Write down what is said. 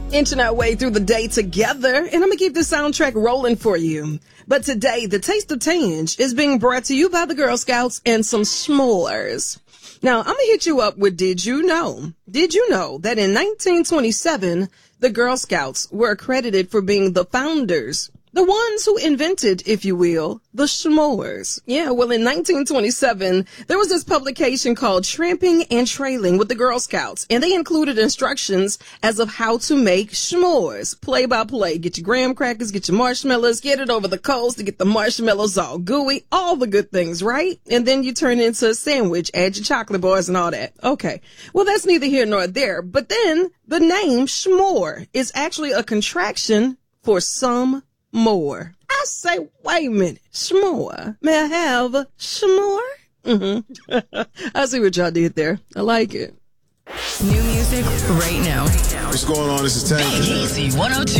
Inching our way through the day together, and I'm going to keep the soundtrack rolling for you. But today, the Taste of Tange is being brought to you by the Girl Scouts and some s'mores. Now, I'm going to hit you up with Did you know? Did you know that in 1927, the Girl Scouts were accredited for being the founders, the ones who invented, if you will, the s'mores. Yeah, well, in 1927, there was this publication called Tramping and Trailing with the Girl Scouts, and they included instructions as of how to make s'mores, play by play. Get your graham crackers, get your marshmallows, get it over the coals to get the marshmallows all gooey, all the good things, right? And then you turn it into a sandwich, add your chocolate bars and all that. Okay, well, that's neither here nor there, but then the name s'more is actually a contraction for some more. I say, wait a minute, s'more. May I have a s'more? I see what y'all did there. I like it. New music right now. What's going on? This is Tank. Easy 102.